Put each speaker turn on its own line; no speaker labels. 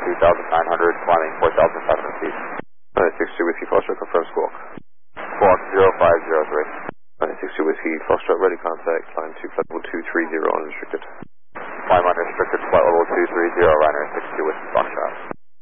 2,900, climbing 4,500 feet.
962 Whiskey Foxtrot, confirm squawk.
Squawk 0503.
962 Whiskey Foxtrot, ready contact, climb to flight level 230 unrestricted.
Climb unrestricted, flight level 230, runner 62 Whiskey Foxtrot.